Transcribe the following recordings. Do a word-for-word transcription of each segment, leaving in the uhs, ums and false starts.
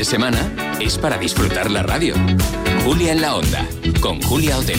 de semana es para disfrutar la radio. Julia en la Onda, con Julia Otero.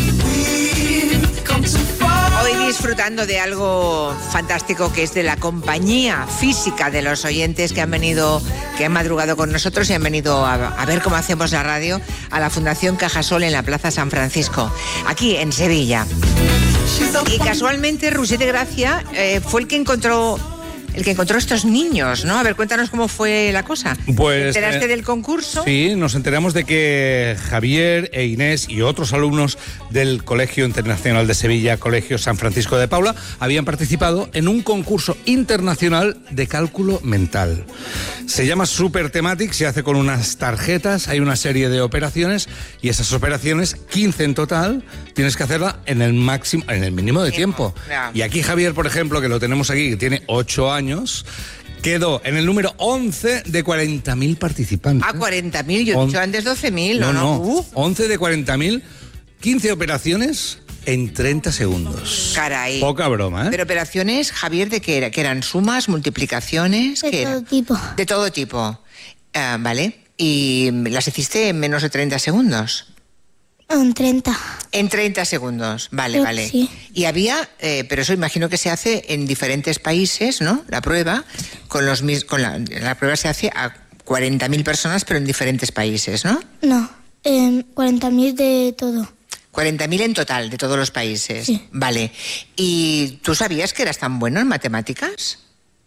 Hoy disfrutando de algo fantástico, que es de la compañía física de los oyentes que han venido, que han madrugado con nosotros y han venido a, a ver cómo hacemos la radio a la Fundación Cajasol en la Plaza San Francisco, aquí en Sevilla. Y casualmente Roser de Gracia eh, fue el que encontró el que encontró estos niños, ¿no? A ver, cuéntanos cómo fue la cosa. Pues, ¿Te enteraste eh, del concurso? Sí, nos enteramos de que Javier e Inés y otros alumnos del Colegio Internacional de Sevilla, Colegio San Francisco de Paula, habían participado en un concurso internacional de cálculo mental. Se llama Super Thematic, se hace con unas tarjetas, hay una serie de operaciones y esas operaciones, quince en total, tienes que hacerla en el máximo, en el mínimo de tiempo. tiempo. Yeah. Y aquí Javier, por ejemplo, que lo tenemos aquí, que tiene ocho años, quedó en el número once de cuarenta mil participantes. Ah, cuarenta mil, yo he dicho antes doce mil, ¿no? No, no, Uh. once de cuarenta mil, quince operaciones en treinta segundos. Caray. Poca broma, ¿eh? Pero operaciones, Javier, ¿de qué era? ¿Que eran sumas, multiplicaciones? De ¿Qué todo era? tipo. De todo tipo. Ah, vale. ¿Y las hiciste en menos de treinta segundos? En treinta. En treinta segundos, vale, Creo vale. que sí. Y había, eh, pero eso imagino que se hace en diferentes países, ¿no? La prueba, con los mis, con la, la prueba se hace a cuarenta mil personas, pero en diferentes países, ¿no? No, en cuarenta mil de todo. cuarenta mil en total, de todos los países. Sí. Vale. ¿Y tú sabías que eras tan bueno en matemáticas?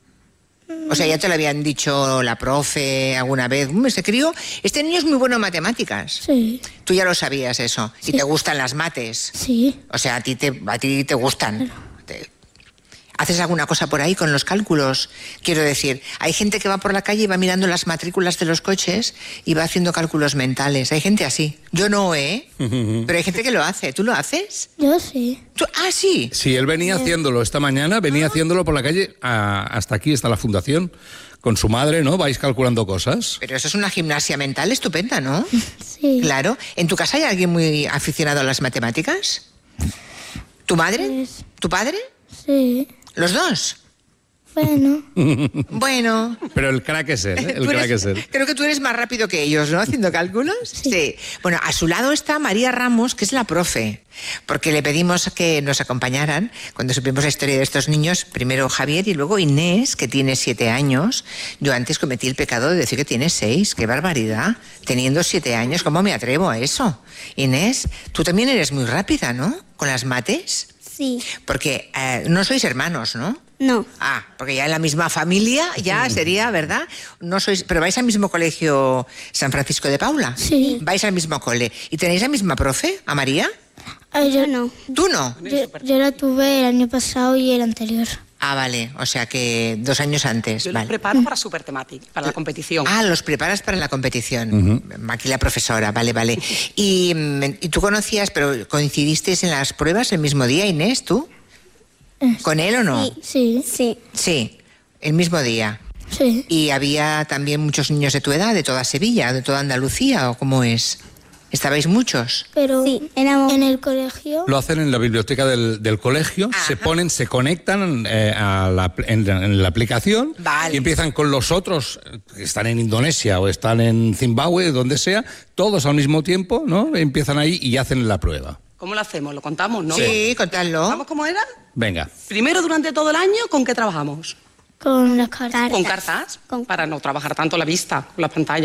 O sea, ya te lo habían dicho la profe alguna vez. "Mm, Este crío, este niño es muy bueno en matemáticas. Sí, Tú ya lo sabías eso. Y Sí. te gustan las mates. sí. O sea, a ti te, a ti te gustan. Te- ¿Haces alguna cosa por ahí con los cálculos? Quiero decir, hay gente que va por la calle y va mirando las matrículas de los coches y va haciendo cálculos mentales. Hay gente así. Yo no, ¿eh? Pero hay gente que lo hace. ¿Tú lo haces? Yo sí. ¿Tú? Ah, sí. Sí, él venía haciéndolo esta mañana, venía haciéndolo por la calle a- hasta aquí, hasta la fundación, con su madre, ¿no? Vais calculando cosas. Pero eso es una gimnasia mental estupenda, ¿no? Sí. Claro. ¿En tu casa hay alguien muy aficionado a las matemáticas? ¿Tu madre? Pues- ¿Tu padre? Sí. ¿Los dos? Bueno, Bueno. Pero el crack es él, ¿eh? El Tú eres- crack es él. Creo que tú eres más rápido que ellos, ¿no? Haciendo cálculos. Sí. Bueno, a su lado está María Ramos, que es la profe, porque le pedimos que nos acompañaran cuando supimos la historia de estos niños, primero Javier y luego Inés, que tiene siete años. Yo antes cometí el pecado de decir que tiene seis. ¡Qué barbaridad! Teniendo siete años, ¿cómo me atrevo a eso? Inés, tú también eres muy rápida, ¿no? Con las mates. sí. Porque eh, no sois hermanos, ¿no? No. Ah, porque ya en la misma familia ya sería, ¿verdad? No sois, pero vais al mismo colegio San Francisco de Paula. Sí. Vais al mismo cole. ¿Y tenéis la misma profe, a María? Ah, yo no. ¿Tú no? Yo, yo la tuve el año pasado y el anterior. Ah, vale. O sea que dos años antes. Yo vale. los preparo para Super Thematic, para la competición. Ah, los preparas para la competición. Aquí la profesora, vale, vale. Y, mm, y tú conocías, pero coincidisteis en las pruebas el mismo día, Inés, ¿tú? ¿Con él o no? Sí. Sí. Sí, el mismo día. Sí. ¿Y había también muchos niños de tu edad, de toda Sevilla, de toda Andalucía, o cómo es? ¿Estabais muchos? Pero éramos en el colegio. Lo hacen en la biblioteca del, del colegio, Ajá. se ponen, se conectan eh, a la, en, la- en la aplicación Vale. y empiezan con los otros eh, que están en Indonesia o están en Zimbabue, donde sea, todos al mismo tiempo, ¿no? Empiezan ahí y hacen la prueba. ¿Cómo lo hacemos? ¿Lo contamos, no? Sí, contadlo. ¿Sabemos cómo era? Venga. Primero, durante todo el año, ¿con qué trabajamos? Con las cartas. Con cartas, para no trabajar tanto la vista, con las pantallas.